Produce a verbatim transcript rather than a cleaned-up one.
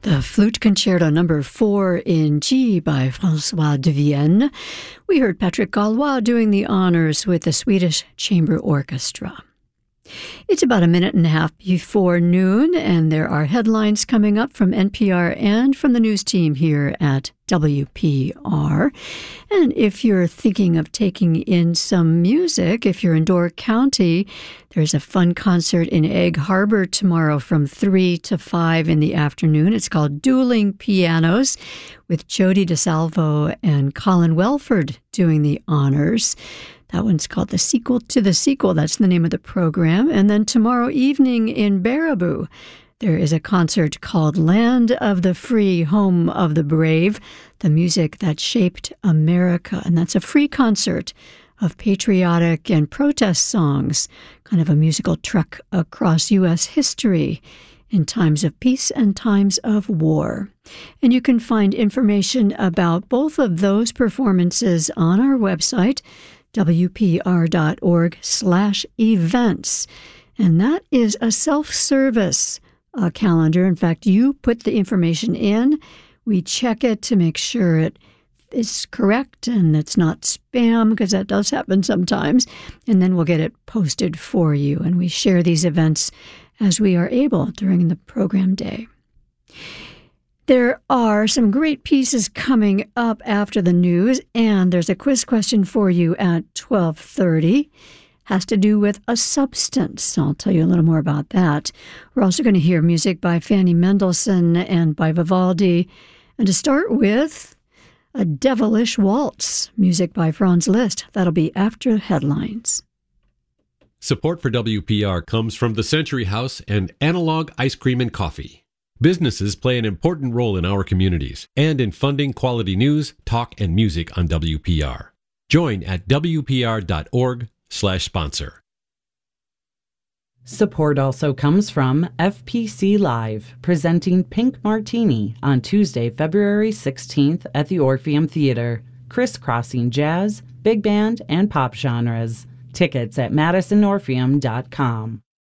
The Flute Concerto number four in G by François de Vienne. We heard Patrick Gallois doing the honors with the Swedish Chamber Orchestra. It's about a minute and a half before noon, and there are headlines coming up from N P R and from the news team here at W P R. And if you're thinking of taking in some music, if you're in Door County, there's a fun concert in Egg Harbor tomorrow from three to five in the afternoon. It's called Dueling Pianos, with Jody DeSalvo and Colin Welford doing the honors. That one's called The Sequel to the Sequel. That's the name of the program. And then tomorrow evening in Baraboo, there is a concert called Land of the Free, Home of the Brave, the music that shaped America. And that's a free concert of patriotic and protest songs, kind of a musical trek across U S history in times of peace and times of war. And you can find information about both of those performances on our website, W P R dot org slash events. And that is a self-service uh, calendar. In fact, you put the information in. We check it to make sure it is correct and it's not spam, because that does happen sometimes. And then we'll get it posted for you. And we share these events as we are able during the program day. There are some great pieces coming up after the news, and there's a quiz question for you at twelve thirty. Has to do with a substance. I'll tell you a little more about that. We're also going to hear music by Fanny Mendelssohn and by Vivaldi. And to start with, a Devilish Waltz, music by Franz Liszt. That'll be after headlines. Support for W P R comes from the Century House and Analog Ice Cream and Coffee. Businesses play an important role in our communities and in funding quality news, talk, and music on W P R. Join at W P R dot org slash sponsor. Support also comes from F P C Live, presenting Pink Martini on Tuesday, February sixteenth at the Orpheum Theater, crisscrossing jazz, big band, and pop genres. Tickets at madison orpheum dot com.